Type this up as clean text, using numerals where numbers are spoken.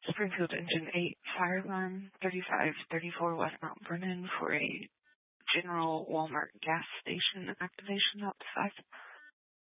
Springfield Engine 8, fire alarm 3534 West Mount Vernon for a general Walmart gas station activation outside.